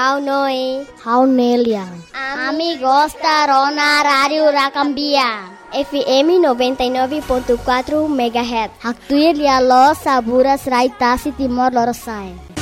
Hau Noi. Hau Nelia. Amigos da Rona Rádio Rakambia. FM 99.4 MHz. Haktuir Lialo Saburas Raitasi Timor Leste.